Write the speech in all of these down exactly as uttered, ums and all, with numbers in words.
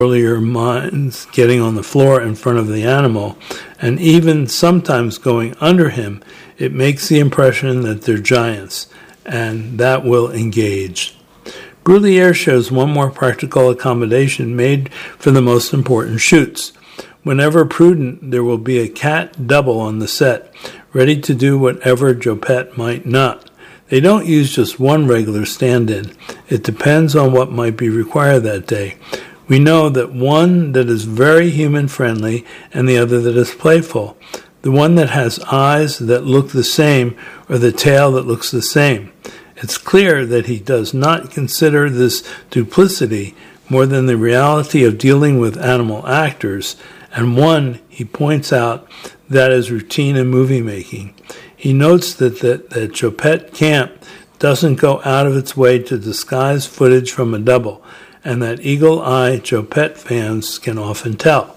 earlier minds getting on the floor in front of the animal, and even sometimes going under him, it makes the impression that they're giants, and that will engage. Bruyère shows one more practical accommodation made for the most important shoots. Whenever prudent, there will be a cat double on the set, ready to do whatever Joppet might not. They don't use just one regular stand-in. It depends on what might be required that day. We know that one that is very human-friendly and the other that is playful. The one that has eyes that look the same or the tail that looks the same. It's clear that he does not consider this duplicity more than the reality of dealing with animal actors, and one, he points out, that is routine in movie making. He notes that, that, that Joppet Camp doesn't go out of its way to disguise footage from a double, and that eagle-eye Joppet fans can often tell.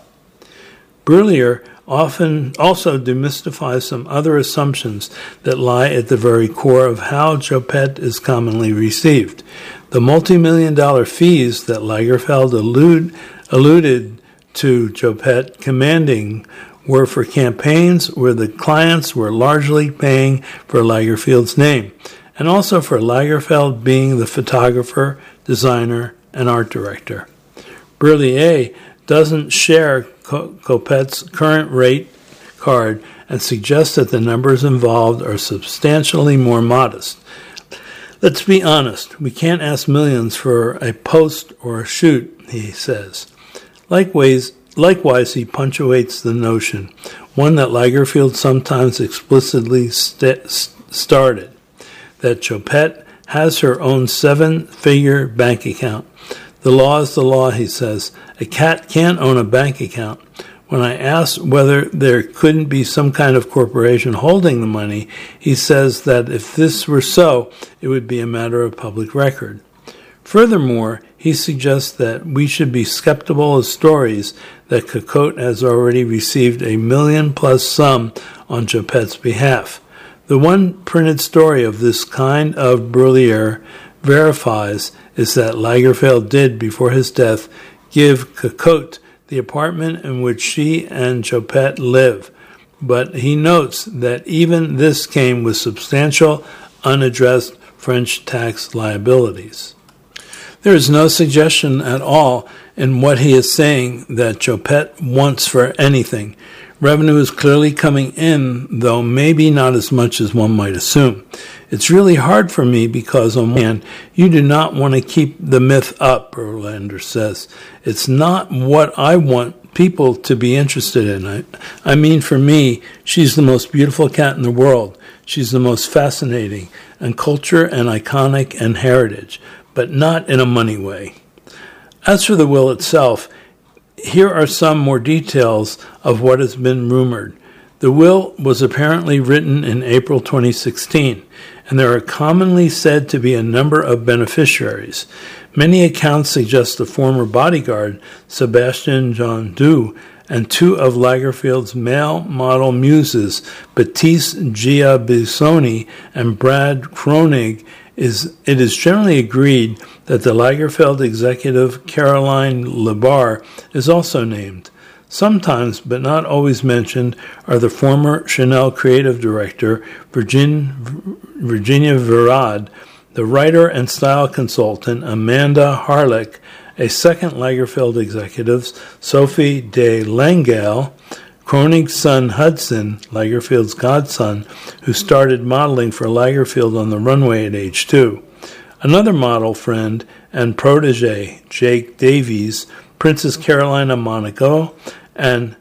Bruyère often also demystifies some other assumptions that lie at the very core of how Joppet is commonly received. The multi-million dollar fees that Lagerfeld allude, alluded to Joppet commanding were for campaigns where the clients were largely paying for Lagerfeld's name, and also for Lagerfeld being the photographer, designer, and art director. Bruyère doesn't share Joppet's current rate card and suggests that the numbers involved are substantially more modest. Let's be honest, we can't ask millions for a post or a shoot, he says. Likewise, likewise he punctuates the notion, one that Lagerfeld sometimes explicitly st- started, that Joppet has her own seven-figure bank account. The law is the law, he says. A cat can't own a bank account. When I asked whether there couldn't be some kind of corporation holding the money, he says that if this were so, it would be a matter of public record. Furthermore, he suggests that we should be skeptical of stories that Cocotte has already received a million-plus sum on Joppet's behalf. The one printed story of this kind of Bruyère verifies is that Lagerfeld did, before his death, give Cocotte the apartment in which she and Joppet live, but he notes that even this came with substantial, unaddressed French tax liabilities. There is no suggestion at all in what he is saying that Joppet wants for anything. Revenue is clearly coming in, though maybe not as much as one might assume. It's really hard for me because, on one hand, you do not want to keep the myth up, Berlander says. It's not what I want people to be interested in. I, I mean, for me, she's the most beautiful cat in the world. She's the most fascinating, and culture and iconic and heritage, but not in a money way. As for the will itself, here are some more details of what has been rumored. The will was apparently written in April twenty sixteen, and there are commonly said to be a number of beneficiaries. Many accounts suggest the former bodyguard, Sebastian Jondu, and two of Lagerfeld's male model muses, Baptiste Giabissoni and Brad Kronig. Is, it is generally agreed that the Lagerfeld executive Caroline Lebar is also named. Sometimes, but not always mentioned, are the former Chanel creative director Virgin, Virginia Virad, the writer and style consultant Amanda Harlick, a second Lagerfeld executive, Sophie de Langeal, Kronig's son Hudson, Lagerfeld's godson, who started modeling for Lagerfeld on the runway at age two. Another model friend and protege, Jake Davies, Princess Carolina Monaco, and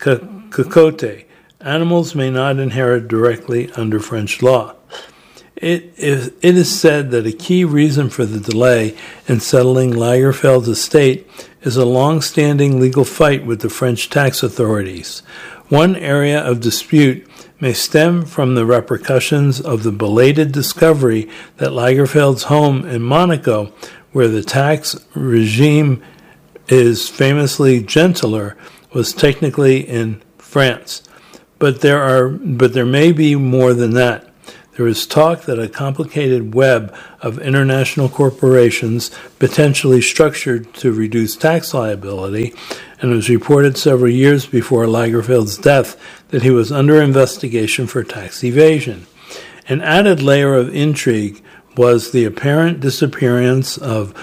Cocotte. Animals may not inherit directly under French law. It is, it is said that a key reason for the delay in settling Lagerfeld's estate is a long-standing legal fight with the French tax authorities. One area of dispute may stem from the repercussions of the belated discovery that Lagerfeld's home in Monaco, where the tax regime is famously gentler, was technically in France. But there are, but there may be more than that. There is talk that a complicated web of international corporations, potentially structured to reduce tax liability, and it was reported several years before Lagerfeld's death that he was under investigation for tax evasion. An added layer of intrigue was the apparent disappearance of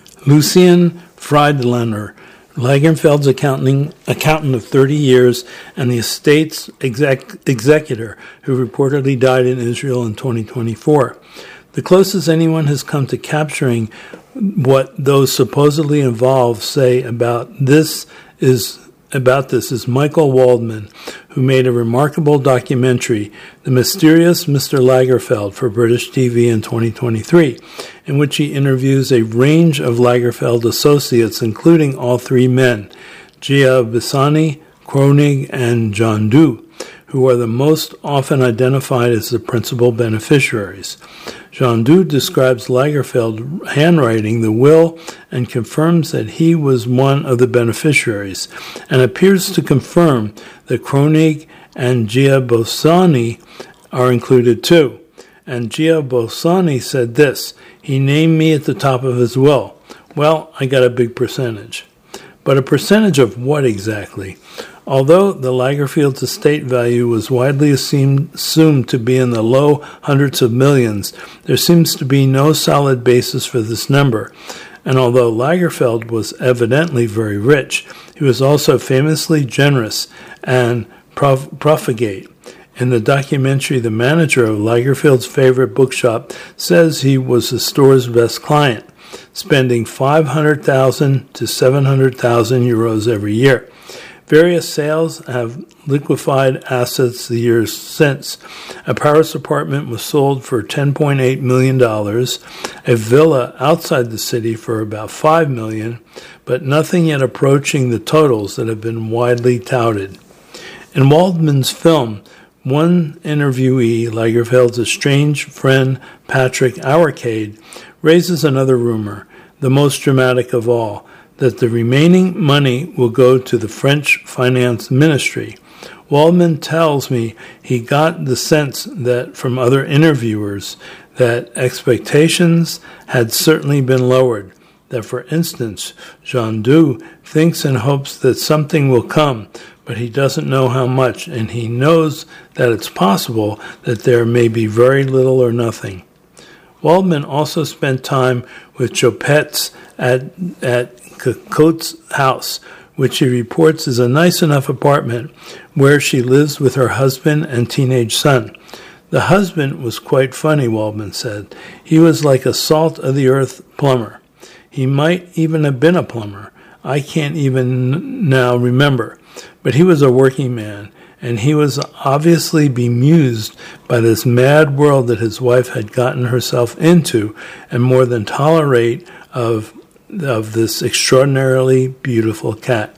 Lucien Friedlander, Lagerfeld's accounting, accountant of thirty years and the estate's exec, executor, who reportedly died in Israel in twenty twenty-four. The closest anyone has come to capturing what those supposedly involved say about this is about this is Michael Waldman, who made a remarkable documentary, The Mysterious Mister Lagerfeld, for British T V in twenty twenty-three, in which he interviews a range of Lagerfeld associates, including all three men, Gia Bissani, Kronig, and John Doe, who are the most often identified as the principal beneficiaries. Jean Doe describes Lagerfeld handwriting the will and confirms that he was one of the beneficiaries, and appears to confirm that Kronig and Gia Bissani are included too. And Gia Bissani said this: "He named me at the top of his will. Well, I got a big percentage." But a percentage of what exactly? Although the Lagerfeld's estate value was widely assumed, assumed to be in the low hundreds of millions, there seems to be no solid basis for this number. And although Lagerfeld was evidently very rich, he was also famously generous and prof- profligate. In the documentary, the manager of Lagerfeld's favorite bookshop says he was the store's best client, spending five hundred thousand to seven hundred thousand euros every year. Various sales have liquefied assets the years since. A Paris apartment was sold for ten point eight million dollars, a villa outside the city for about five million dollars, but nothing yet approaching the totals that have been widely touted. In Waldman's film, one interviewee, Lagerfeld's estranged friend Patrick Auercade, raises another rumor, the most dramatic of all, that the remaining money will go to the French finance ministry. Waldman tells me he got the sense that from other interviewers that expectations had certainly been lowered, that, for instance, Jean Doe thinks and hopes that something will come, but he doesn't know how much, and he knows that it's possible that there may be very little or nothing. Waldman also spent time with Chopet's at, at Cocote's house, which he reports is a nice enough apartment where she lives with her husband and teenage son. The husband was quite funny, Waldman said. He was like a salt-of-the-earth plumber. He might even have been a plumber. I can't even now remember. But he was a working man, and he was obviously bemused by this mad world that his wife had gotten herself into, and more than tolerate of of this extraordinarily beautiful cat.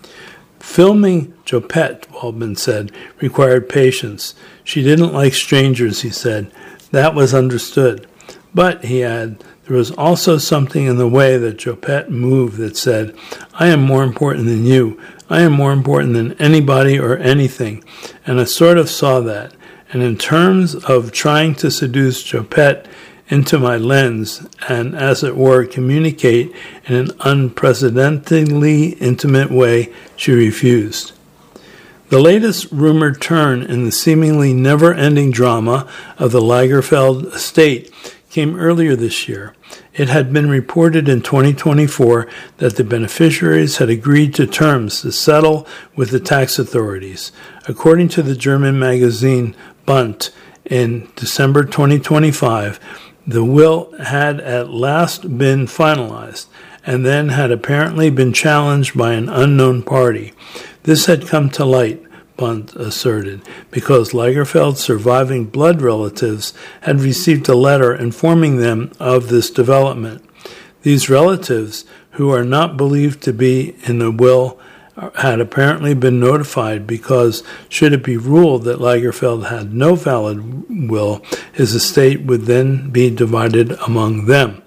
Filming Chopet, Waldman said, required patience. She didn't like strangers, he said. That was understood. But, he added, there was also something in the way that Chopet moved that said, I am more important than you. I am more important than anybody or anything. And I sort of saw that. And in terms of trying to seduce Chopet into my lens and, as it were, communicate in an unprecedentedly intimate way, she refused. The latest rumored turn in the seemingly never-ending drama of the Lagerfeld estate came earlier this year. It had been reported in twenty twenty-four that the beneficiaries had agreed to terms to settle with the tax authorities. According to the German magazine Bund, in December twenty twenty-five, the will had at last been finalized, and then had apparently been challenged by an unknown party. This had come to light, Bund asserted, because Lagerfeld's surviving blood relatives had received a letter informing them of this development. These relatives, who are not believed to be in the will, had apparently been notified because, should it be ruled that Lagerfeld had no valid will, his estate would then be divided among them.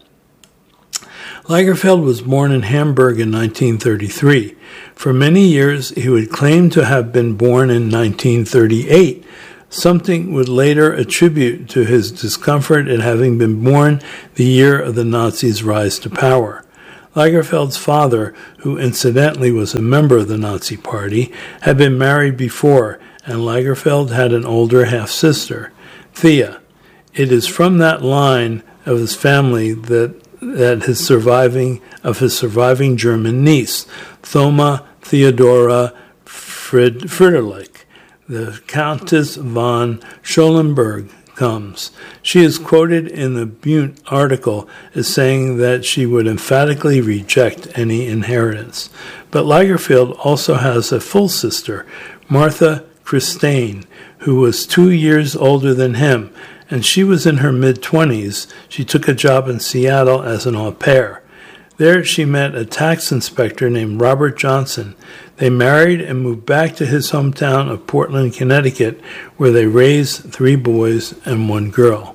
Lagerfeld was born in Hamburg in nineteen thirty-three. For many years, he would claim to have been born in nineteen thirty-eight, something would later attribute to his discomfort at having been born the year of the Nazis' rise to power. Lagerfeld's father, who incidentally was a member of the Nazi Party, had been married before, and Lagerfeld had an older half-sister, Thea. It is from that line of his family that that his surviving of his surviving German niece, Thoma Theodora Fried, Friederlich, the Countess von Schollenberg, comes. She is quoted in the Bunt article as saying that she would emphatically reject any inheritance. But Lagerfeld also has a full sister, Martha Christine, who was two years older than him, and she was in her mid-twenties. She took a job in Seattle as an au pair. There she met a tax inspector named Robert Johnson. They married and moved back to his hometown of Portland, Connecticut, where they raised three boys and one girl.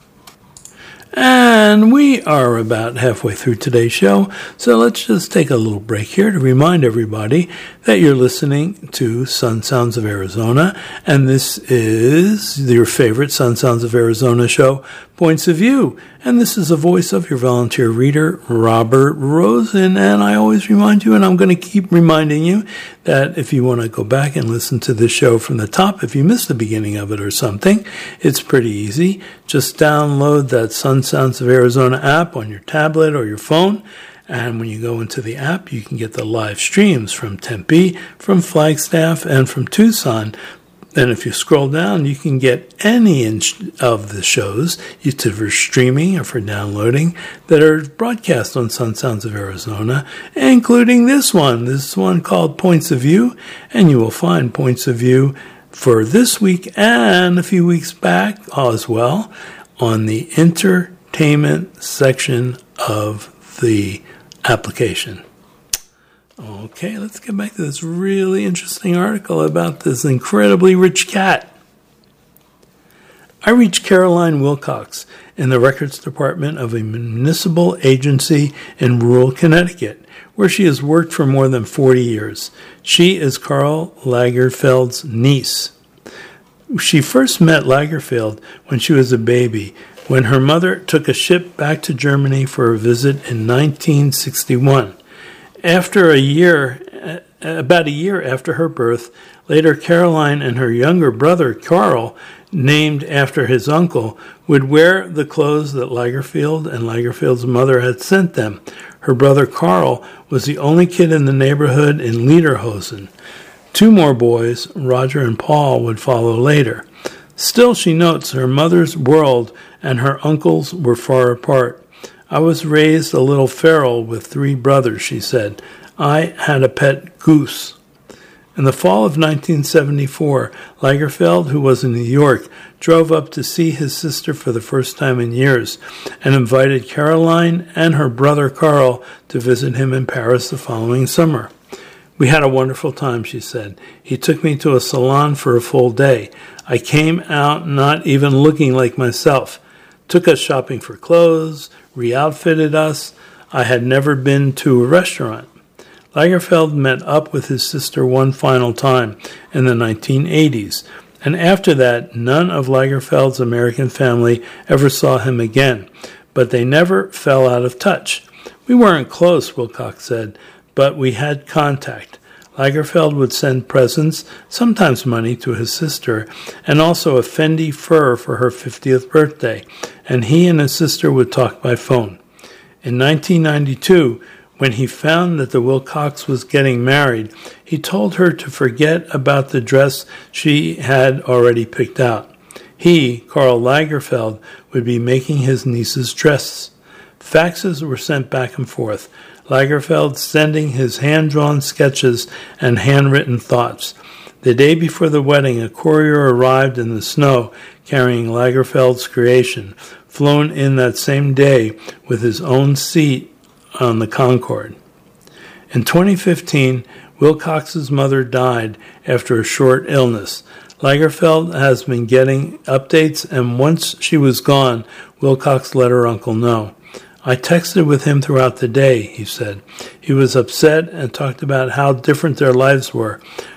And we are about halfway through today's show, so let's just take a little break here to remind everybody that you're listening to Sun Sounds of Arizona, and this is your favorite Sun Sounds of Arizona show, Points of View. And this is the voice of your volunteer reader, Robert Rosen. And I always remind you, and I'm going to keep reminding you, that if you want to go back and listen to the show from the top, if you missed the beginning of it or something, it's pretty easy. Just download that Sun Sounds of Arizona app on your tablet or your phone. And when you go into the app, you can get the live streams from Tempe, from Flagstaff, and from Tucson. Then if you scroll down, you can get any of the shows, either for streaming or for downloading, that are broadcast on Sun Sounds of Arizona, including this one, this one called Points of View. And you will find Points of View for this week and a few weeks back as well on the entertainment section of the application. Okay, let's get back to this really interesting article about this incredibly rich cat. I reached Caroline Wilcox in the records department of a municipal agency in rural Connecticut, where she has worked for more than forty years. She is Karl Lagerfeld's niece. She first met Lagerfeld when she was a baby, when her mother took a ship back to Germany for a visit in nineteen sixty-one. After a year, about a year after her birth, later Caroline and her younger brother, Karl, named after his uncle, would wear the clothes that Lagerfeld and Lagerfeld's mother had sent them. Her brother Karl was the only kid in the neighborhood in Lederhosen. Two more boys, Roger and Paul, would follow later. Still, she notes, her mother's world and her uncle's were far apart. I was raised a little feral with three brothers, she said. I had a pet goose. In the fall of nineteen seventy-four, Lagerfeld, who was in New York, drove up to see his sister for the first time in years and invited Caroline and her brother Karl to visit him in Paris the following summer. We had a wonderful time, she said. He took me to a salon for a full day. I came out not even looking like myself. Took us shopping for clothes, re-outfitted us. I had never been to a restaurant. Lagerfeld met up with his sister one final time in the nineteen eighties, and after that, none of Lagerfeld's American family ever saw him again, but they never fell out of touch. We weren't close, Wilcox said, but we had contact. Lagerfeld would send presents, sometimes money, to his sister, and also a Fendi fur for her fiftieth birthday, and he and his sister would talk by phone. In nineteen ninety-two, when he found that the Wilcox was getting married, he told her to forget about the dress she had already picked out. He, Karl Lagerfeld, would be making his niece's dress. Faxes were sent back and forth, Lagerfeld sending his hand-drawn sketches and handwritten thoughts. The day before the wedding, a courier arrived in the snow carrying Lagerfeld's creation, flown in that same day with his own seat on the Concorde. In twenty fifteen, Wilcox's mother died after a short illness. Lagerfeld has been getting updates, and once she was gone, Wilcox let her uncle know. I texted with him throughout the day, he said. He was upset and talked about how different their lives were.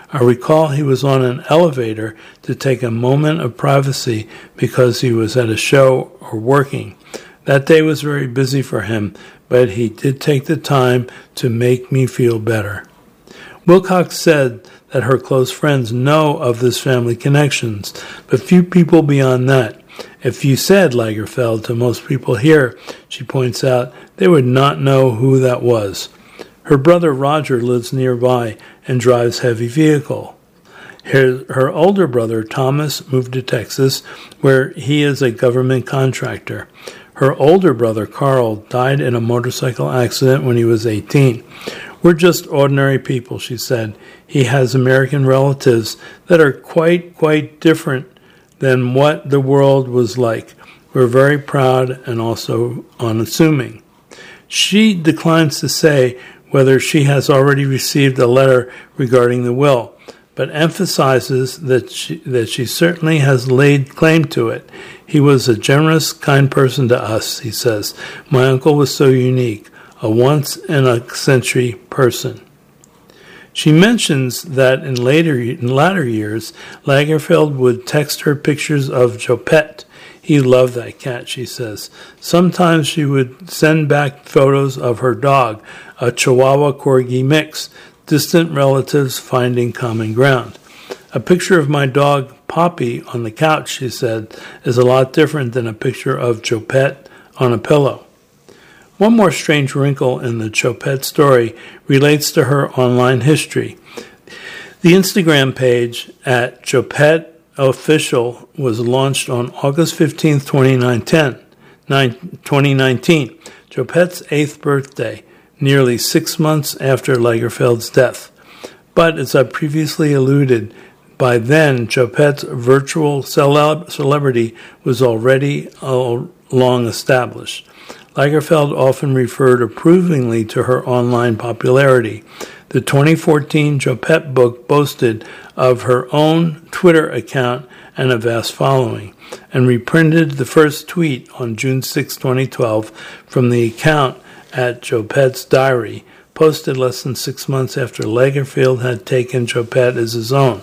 I recall he was on an elevator to take a moment of privacy because he was at a show or working. That day was very busy for him, but he did take the time to make me feel better. Wilcox said that her close friends know of this family connections, but few people beyond that. If you said Lagerfeld to most people here, she points out, they would not know who that was. Her brother Roger lives nearby and drives heavy vehicle. Her, her older brother Thomas moved to Texas, where he is a government contractor. Her older brother Carl died in a motorcycle accident when he was eighteen. We're just ordinary people, she said. He has American relatives that are quite, quite different than what the world was like. We're very proud and also unassuming. She declines to say whether she has already received a letter regarding the will, but emphasizes that she, that she certainly has laid claim to it. He was a generous, kind person to us, he says. My uncle was so unique, a once-in-a-century person. She mentions that in later in latter years, Lagerfeld would text her pictures of Chopette. He loved that cat, she says. Sometimes she would send back photos of her dog, a Chihuahua Corgi mix, distant relatives finding common ground. A picture of my dog, Poppy, on the couch, she said, is a lot different than a picture of Chopette on a pillow. One more strange wrinkle in the Chopette story relates to her online history. The Instagram page at Chopette Official was launched on August fifteenth, twenty nineteen, Chopette's eighth birthday, nearly six months after Lagerfeld's death. But as I previously alluded, by then Chopette's virtual celeb- celebrity was already uh, long established. Lagerfeld often referred approvingly to her online popularity. The twenty fourteen Chopette book boasted of her own Twitter account and a vast following, and reprinted the first tweet on June sixth, twenty twelve, from the account at Chopette's Diary, posted less than six months after Lagerfeld had taken Chopette as his own.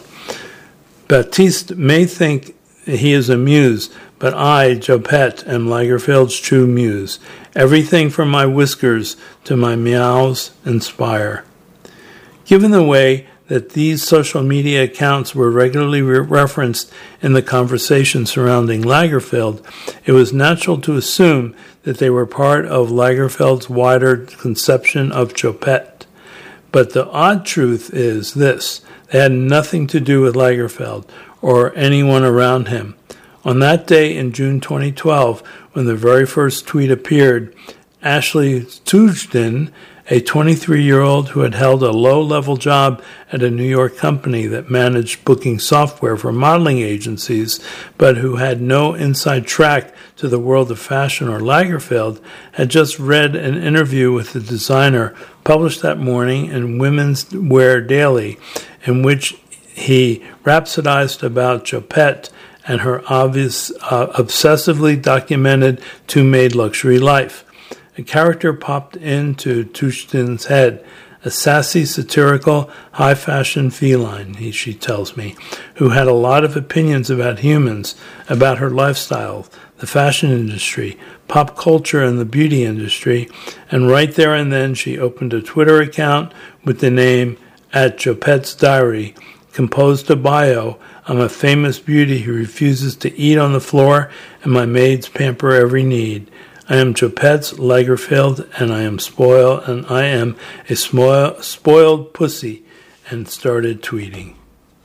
Baptiste may think he is a muse, but I, Chopette, am Lagerfeld's true muse. Everything from my whiskers to my meows inspire. Given the way that these social media accounts were regularly re- referenced in the conversation surrounding Lagerfeld, it was natural to assume that they were part of Lagerfeld's wider conception of Chopette. But the odd truth is this: they had nothing to do with Lagerfeld or anyone around him. On that day in June twenty twelve, when the very first tweet appeared, Ashley Tujden, a twenty-three-year-old who had held a low-level job at a New York company that managed booking software for modeling agencies, but who had no inside track to the world of fashion or Lagerfeld, had just read an interview with the designer published that morning in Women's Wear Daily, in which he rhapsodized about Chopette and her obvious, uh, obsessively documented two-maid luxury life. A character popped into Tujden's head, a sassy, satirical, high-fashion feline, he, she tells me, who had a lot of opinions about humans, about her lifestyle, the fashion industry, pop culture, and the beauty industry, and right there and then she opened a Twitter account with the name at Chopette's Diary, composed a bio. I'm a famous beauty who refuses to eat on the floor, and my maids pamper every need. I am Chopette's Lagerfeld, and I am spoiled, and I am a spoil, spoiled pussy, and started tweeting.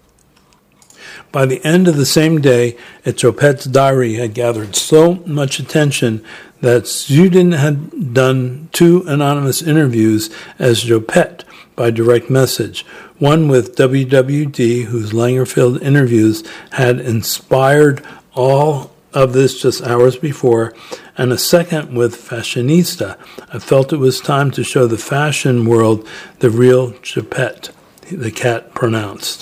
By the end of the same day, at Chopette's Diary had gathered so much attention that Tujden had done two anonymous interviews as Chopette by direct message, one with W W D, whose Lagerfeld interviews had inspired all of this just hours before, and a second with Fashionista. I felt it was time to show the fashion world the real Chopette, the cat pronounced.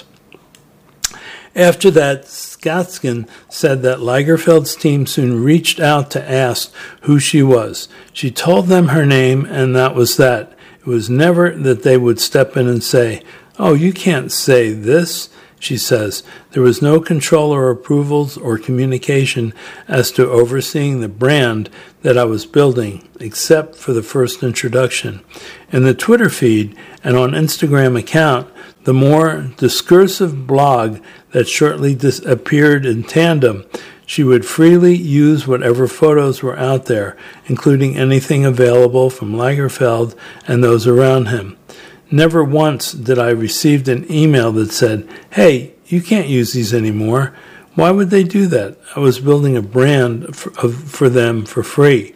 After that, Skatskin said that Lagerfeld's team soon reached out to ask who she was. She told them her name, and that was that. It was never that they would step in and say, "Oh, you can't say this," she says. There was no control or approvals or communication as to overseeing the brand that I was building, except for the first introduction. In the Twitter feed and on Instagram account, the more discursive blog that shortly dis- appeared in tandem, she would freely use whatever photos were out there, including anything available from Lagerfeld and those around him. Never once did I receive an email that said, "Hey, you can't use these anymore." Why would they do that? I was building a brand for, of, for them for free.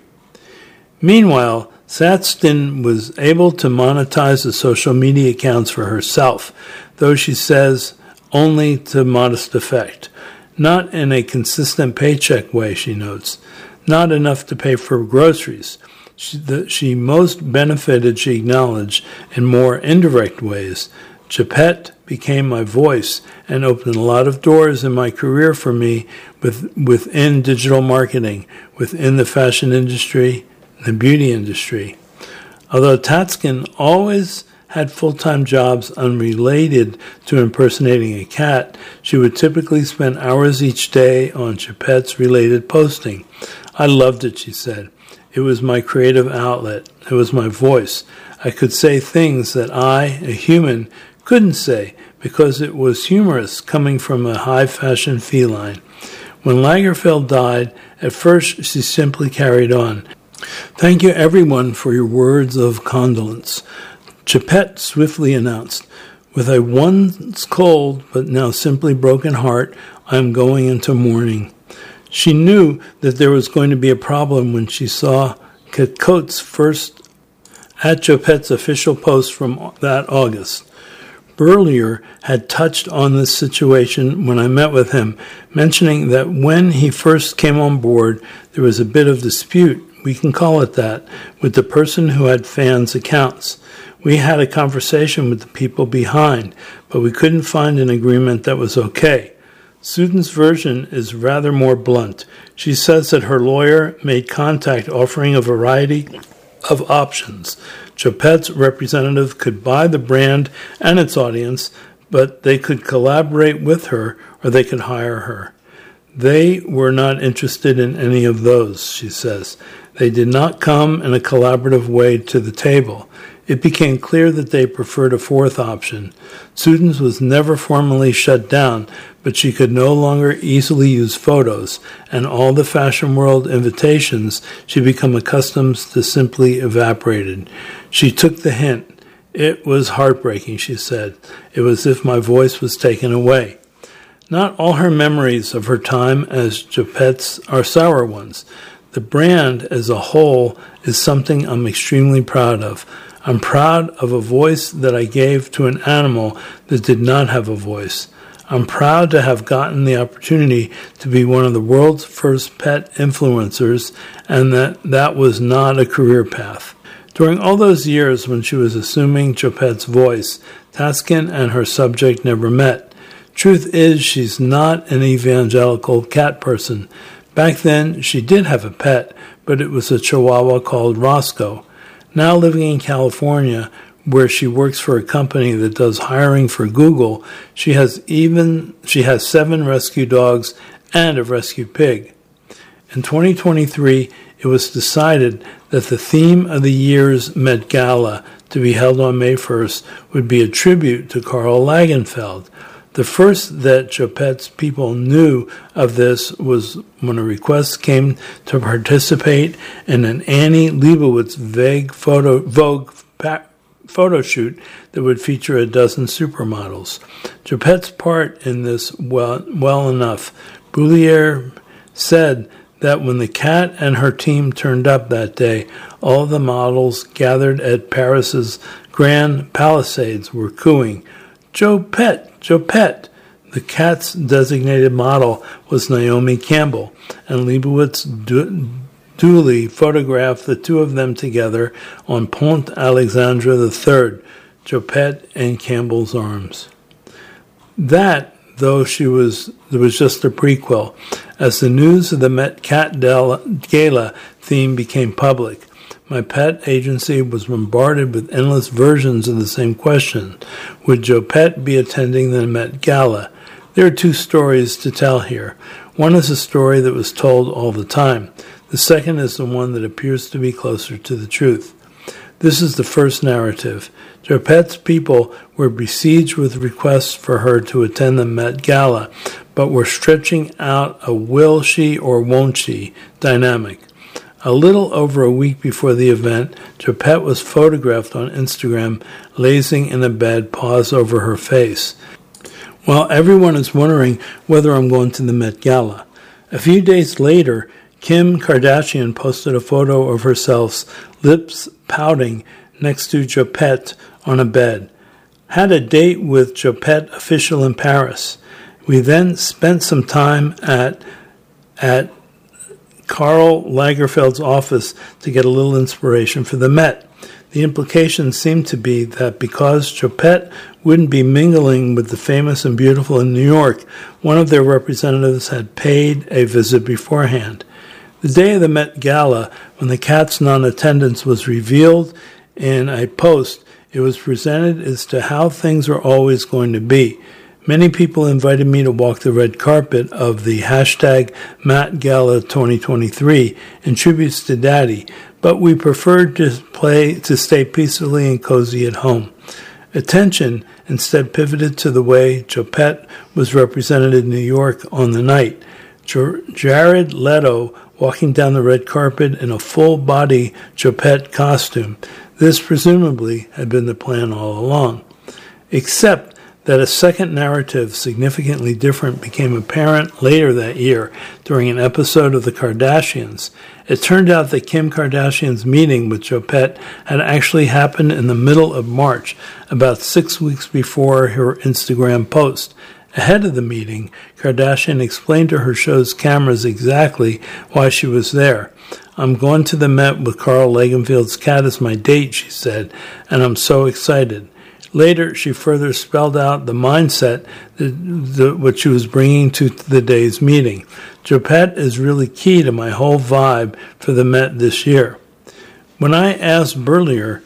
Meanwhile, Satstin was able to monetize the social media accounts for herself, though she says only to modest effect. Not in a consistent paycheck way, she notes. Not enough to pay for groceries. She, the, she most benefited, she acknowledged, in more indirect ways. Chapette became my voice and opened a lot of doors in my career for me with, within digital marketing, within the fashion industry, the beauty industry. Although Tatskin always had full-time jobs unrelated to impersonating a cat, she would typically spend hours each day on Chapette's related posting. I loved it, she said. It was my creative outlet. It was my voice. I could say things that I, a human, couldn't say because it was humorous coming from a high-fashion feline. When Lagerfeld died, at first she simply carried on. "Thank you, everyone, for your words of condolence," Chapette swiftly announced. "With a once cold but now simply broken heart, I am going into mourning." She knew that there was going to be a problem when she saw Coates first at Chapette's official post from that August. Berlier had touched on this situation when I met with him, mentioning that when he first came on board, there was a bit of dispute, we can call it that, with the person who had fans' accounts. We had a conversation with the people behind, but we couldn't find an agreement that was okay. Sudan's version is rather more blunt. She says that her lawyer made contact offering a variety of options. Chapette's representative could buy the brand and its audience, but they could collaborate with her or they could hire her. They were not interested in any of those, she says. They did not come in a collaborative way to the table. It became clear that they preferred a fourth option. Sudan's was never formally shut down, but she could no longer easily use photos, and all the fashion world invitations she'd become accustomed to simply evaporated. She took the hint. It was heartbreaking, she said. It was as if my voice was taken away. Not all her memories of her time as Chapette's are sour ones. The brand as a whole is something I'm extremely proud of. I'm proud of a voice that I gave to an animal that did not have a voice. I'm proud to have gotten the opportunity to be one of the world's first pet influencers, and that that was not a career path. During all those years when she was assuming Chapette's voice, Tatskin and her subject never met. Truth is, she's not an evangelical cat person. Back then, she did have a pet, but it was a Chihuahua called Roscoe. Now living in California, where she works for a company that does hiring for Google, she has even she has seven rescue dogs and a rescue pig. In twenty twenty-three, it was decided that the theme of the year's Met Gala, to be held on May first, would be a tribute to Karl Lagerfeld. The first that Chapette's people knew of this was when a request came to participate in an Annie Leibovitz vague photo, Vogue pa- photo shoot that would feature a dozen supermodels. Chapette's part in this well, well enough. Berlier said that when the cat and her team turned up that day, all the models gathered at Paris's Grand Palisades were cooing, "Chapette! Chapette!" The cat's designated model was Naomi Campbell, and Leibovitz du- duly photographed the two of them together on Pont Alexandre the Third, Chapette in Campbell's arms. That, though she was, there was just a prequel, as the news of the Met Cat Gala theme became public. my pet agency was bombarded with endless versions of the same question. Would Joe Pett be attending the Met Gala? There are two stories to tell here. One is a story that was told all the time. The second is the one that appears to be closer to the truth. This is the first narrative. Joe Pett's people were besieged with requests for her to attend the Met Gala, but were stretching out a will she or won't she dynamic. A little over a week before the event, Joe Pett was photographed on Instagram lazing in a bed, paws over her face. While everyone is wondering whether I'm going to the Met Gala. A few days later, Kim Kardashian posted a photo of herself, lips pouting, next to Joe Pett on a bed. Had a date with Joe Pett official in Paris. We then spent some time at at Karl Lagerfeld's office to get a little inspiration for the Met. The implication seemed to be that because Joe Pett wouldn't be mingling with the famous and beautiful in New York, one of their representatives had paid a visit beforehand. The day of the Met Gala, when the cat's non-attendance was revealed in a post, it was presented as to how things are always going to be. Many people invited me to walk the red carpet of the hashtag Met Gala twenty twenty-three in tributes to Daddy, but we preferred to play to stay peacefully and cozy at home. Attention instead pivoted to the way Joe Pett was represented in New York on the night. Jared Leto walking down the red carpet in a full-body Joe Pett costume. This presumably had been the plan all along. Except that a second narrative significantly different became apparent later that year during an episode of The Kardashians. It turned out that Kim Kardashian's meeting with Joe Pett had actually happened in the middle of March, about six weeks before her Instagram post. Ahead of the meeting, Kardashian explained to her show's cameras exactly why she was there. I'm going to the Met with Karl Lagerfeld's cat as my date, she said, and I'm so excited. Later, she further spelled out the mindset that, that what she was bringing to the day's meeting. Joe Pett is really key to my whole vibe for the Met this year. When I asked Berlier,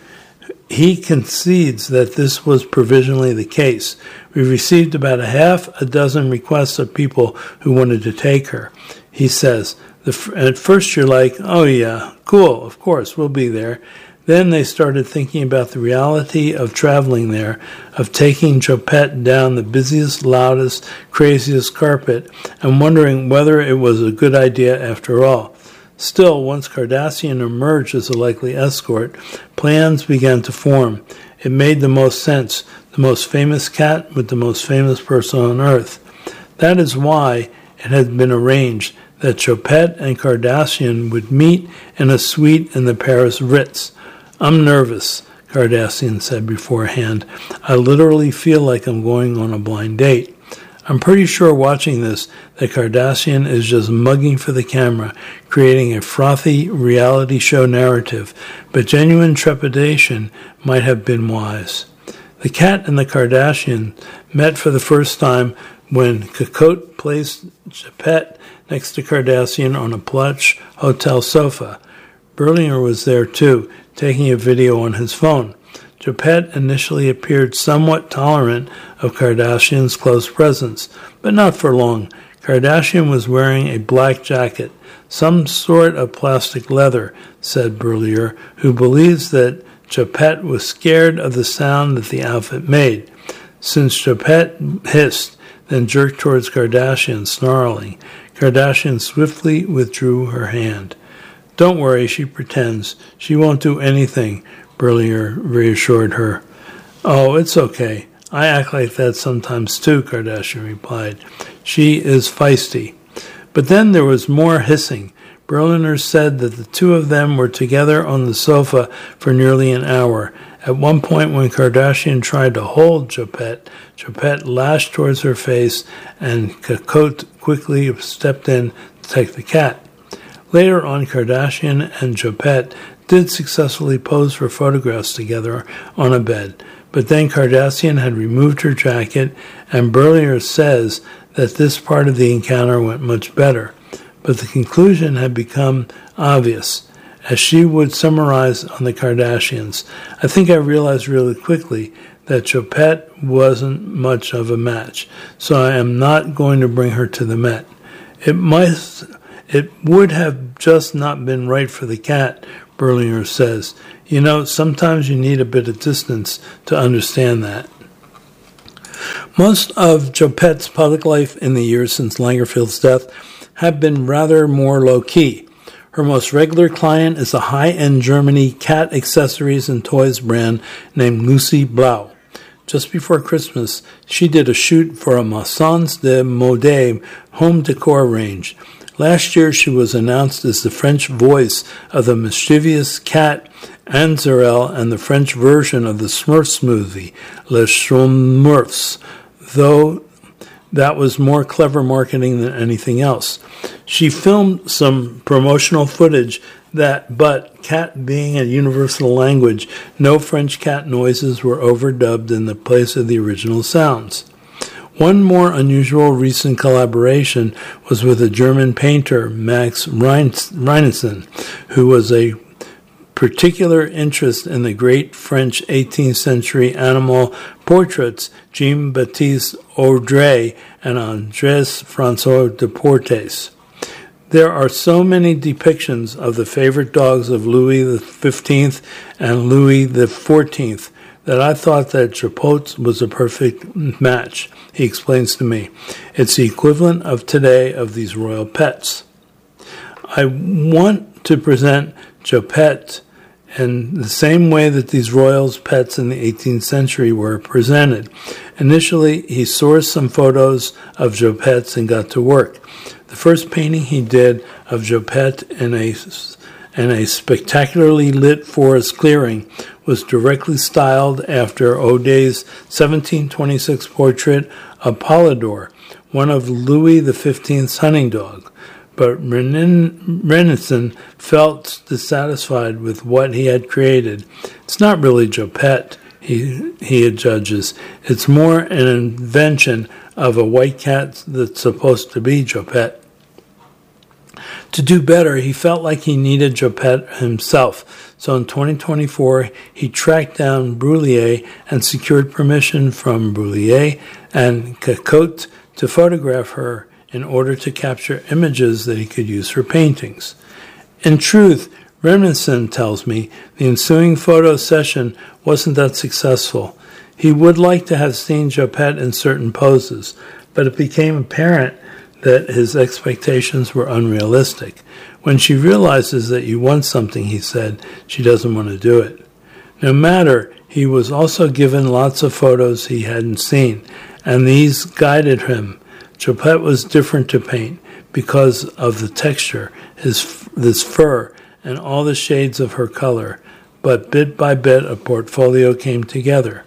he concedes that this was provisionally the case. We received about a half a dozen requests of people who wanted to take her. He says, the, at first you're like, oh yeah, cool, of course, we'll be there. Then they started thinking about the reality of traveling there, of taking Joe Pett down the busiest, loudest, craziest carpet, and wondering whether it was a good idea after all. Still, once Kardashian emerged as a likely escort, plans began to form. It made the most sense, the most famous cat with the most famous person on earth. That is why it had been arranged that Joe Pett and Kardashian would meet in a suite in the Paris Ritz. I'm nervous, Kardashian said beforehand. I literally feel like I'm going on a blind date. I'm pretty sure watching this that Kardashian is just mugging for the camera, creating a frothy reality show narrative, but genuine trepidation might have been wise. The cat and the Kardashian met for the first time when Cocotte placed Joe Pett next to Kardashian on a plush hotel sofa. Berlier was there too, taking a video on his phone. Joe Pett initially appeared somewhat tolerant of Kardashian's close presence, but not for long. Kardashian was wearing a black jacket, some sort of plastic leather, said Berlier, who believes that Joe Pett was scared of the sound that the outfit made. Since Joe Pett hissed, then jerked towards Kardashian, snarling, Kardashian swiftly withdrew her hand. Don't worry, she pretends. She won't do anything, Berlier reassured her. Oh, it's okay. I act like that sometimes too, Kardashian replied. She is feisty. But then there was more hissing. Berlier said that the two of them were together on the sofa for nearly an hour. At one point when Kardashian tried to hold Joe Pett, Joe Pett lashed towards her face and Cocotte quickly stepped in to take the cat. Later on, Kardashian and Joe Pett did successfully pose for photographs together on a bed, but then Kardashian had removed her jacket, and Berlier says that this part of the encounter went much better. But the conclusion had become obvious. as she would summarize on the Kardashians. I think I realized really quickly that Choupette wasn't much of a match, so I am not going to bring her to the Met. It might, it would have just not been right for the cat, Berlinger says. You know, sometimes you need a bit of distance to understand that. Most of Choupette's public life in the years since Langerfeld's death have been rather more low-key. Her most regular client is a high-end Germany cat accessories and toys brand named Lucy Blau. Just before Christmas, she did a shoot for a Maisons de Mode home decor range. Last year, she was announced as the French voice of the mischievous cat Anne Zarel and the French version of the Smurfs movie, Les Smurfs, though that was more clever marketing than anything else. She filmed some promotional footage that, but cat being a universal language, no French cat noises were overdubbed in the place of the original sounds. One more unusual recent collaboration was with a German painter, Max Reinesen, who was a particular interest in the great French eighteenth century animal portraits Jean-Baptiste Audrey and Andrés François Deportes. There are so many depictions of the favorite dogs of Louis the fifteenth and Louis the fourteenth that I thought that Choupette was a perfect match, he explains to me. It's the equivalent of today of these royal pets. I want to present Choupette in the same way that these royals' pets in the eighteenth century were presented. Initially, he sourced some photos of Choupette and got to work. The first painting he did of Choupette in a, in a spectacularly lit forest clearing was directly styled after Odet's seventeen twenty-six portrait of Polydor, one of Louis the fifteenth's hunting dog. But Reinesen felt dissatisfied with what he had created. It's not really Choupette, he, he judges. It's more an invention of a white cat that's supposed to be Choupette. To do better, he felt like he needed Choupette himself. So in twenty twenty-four, he tracked down Breulier and secured permission from Breulier and Cocotte to photograph her in order to capture images that he could use for paintings. In truth, Reinesen tells me the ensuing photo session wasn't that successful. He would like to have seen Choupette in certain poses, but it became apparent that his expectations were unrealistic. When she realizes that you want something, he said, she doesn't want to do it. No matter, he was also given lots of photos he hadn't seen, and these guided him. Choupette was different to paint because of the texture, his this fur, and all the shades of her color, but bit by bit a portfolio came together.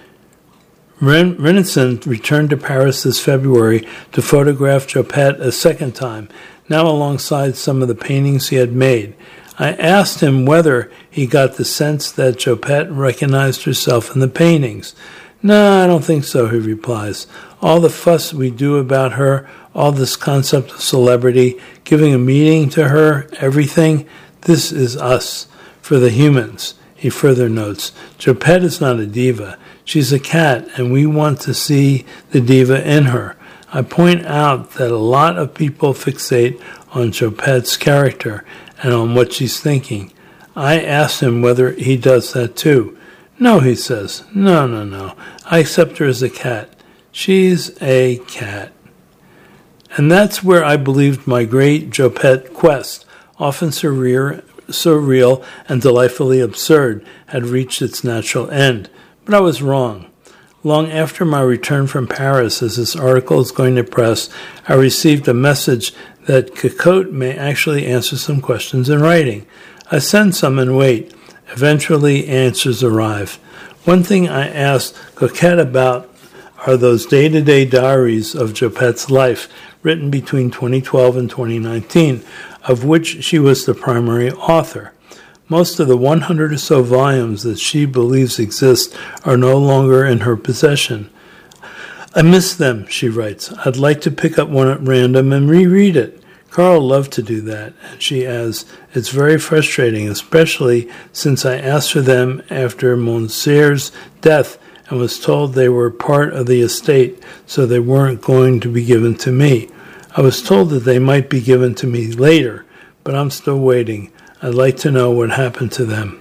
Reinesen returned to Paris this February to photograph Choupette a second time, now alongside some of the paintings he had made. I asked him whether he got the sense that Choupette recognized herself in the paintings. No, I don't think so, he replies. All the fuss we do about her, all this concept of celebrity, giving a meaning to her, everything, this is us, for the humans. He further notes, Choupette is not a diva. She's a cat, and we want to see the diva in her. I point out that a lot of people fixate on Choupette's character and on what she's thinking. I asked him whether he does that too. No, he says. No, no, no. I accept her as a cat. She's a cat. And that's where I believed my great Choupette quest, often surreal, surreal and delightfully absurd, had reached its natural end. But I was wrong. Long after my return from Paris, as this article is going to press, I received a message that Cocotte may actually answer some questions in writing. I send some and wait. Eventually, answers arrive. One thing I asked Cocotte about are those day-to-day diaries of Choupette's life, written between twenty twelve and twenty nineteen, of which she was the primary author. Most of the one hundred or so volumes that she believes exist are no longer in her possession. I miss them, she writes. I'd like to pick up one at random and reread it. Carl loved to do that, and she adds, it's very frustrating, especially since I asked for them after Monsieur's death and was told they were part of the estate, so they weren't going to be given to me. I was told that they might be given to me later, but I'm still waiting. I'd like to know what happened to them.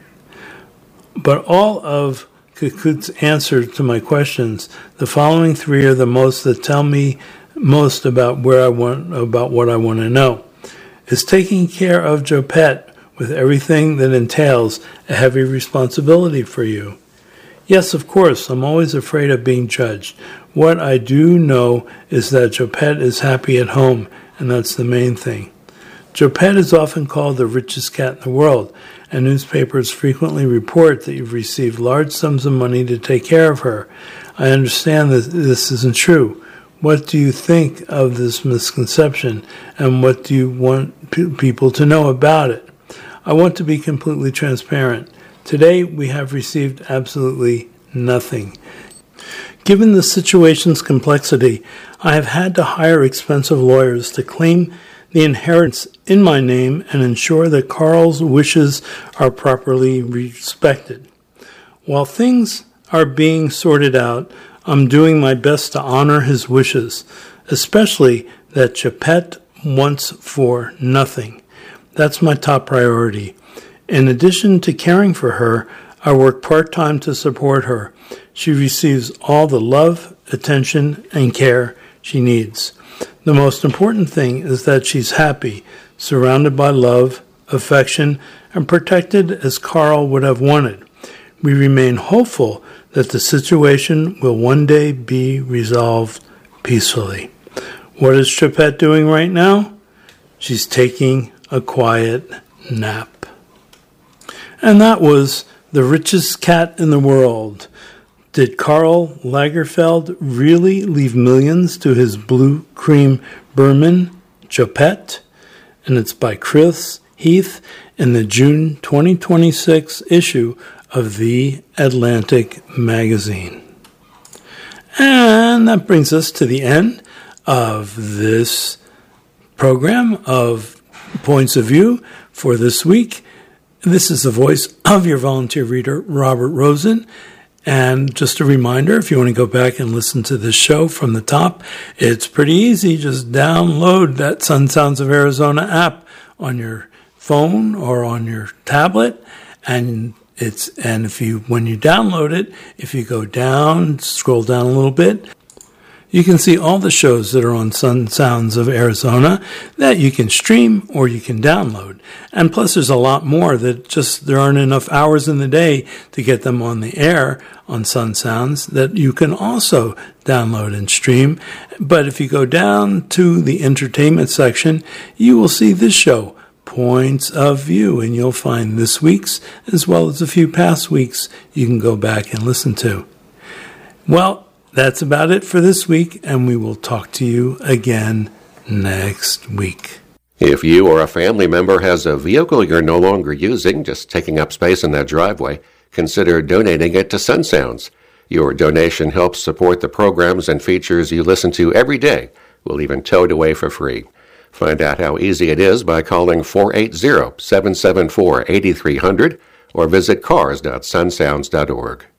But all of Kukut's answer to my questions, the following three are the most that tell me most about where I want, about what I want to know. Is taking care of Jopet with everything that entails a heavy responsibility for you? Yes, of course, I'm always afraid of being judged. What I do know is that Jopet is happy at home, and that's the main thing. Jopet is often called the richest cat in the world, and newspapers frequently report that you've received large sums of money to take care of her. I understand that this isn't true. What do you think of this misconception, and what do you want p- people to know about it? I want to be completely transparent. Today, we have received absolutely nothing. Given the situation's complexity, I have had to hire expensive lawyers to claim the inheritance in my name and ensure that Carl's wishes are properly respected. While things are being sorted out, I'm doing my best to honor his wishes, especially that Jopet wants for nothing. That's my top priority. In addition to caring for her, I work part-time to support her. She receives all the love, attention, and care she needs. The most important thing is that she's happy, surrounded by love, affection, and protected as Carl would have wanted. We remain hopeful that the situation will one day be resolved peacefully. What is Jopet doing right now? She's taking a quiet nap. And that was The Richest Cat in the World. Did Carl Lagerfeld really leave millions to his blue cream Berman, Jopet? And it's by Chris Heath in the June twenty twenty-six issue of The Atlantic magazine. And that brings us to the end of this program of Points of View for this week. This is the voice of your volunteer reader, Robert Rosen. And just a reminder, if you want to go back and listen to this show from the top, it's pretty easy. Just download that Sun Sounds of Arizona app on your phone or on your tablet. And it's and if you when you download it, if you go down, scroll down a little bit, you can see all the shows that are on Sun Sounds of Arizona that you can stream or you can download. And plus there's a lot more that just there aren't enough hours in the day to get them on the air on Sun Sounds that you can also download and stream. But if you go down to the entertainment section, you will see this show, Points of View, and you'll find this week's as well as a few past weeks you can go back and listen to. Well, that's about it for this week, and we will talk to you again next week. If you or a family member has a vehicle you're no longer using, just taking up space in that driveway, consider donating it to Sun Sounds. Your donation helps support the programs and features you listen to every day. We'll even tow it away for free. Find out how easy it is by calling four eight zero, seven seven four, eight three zero zero or visit cars dot sun sounds dot org.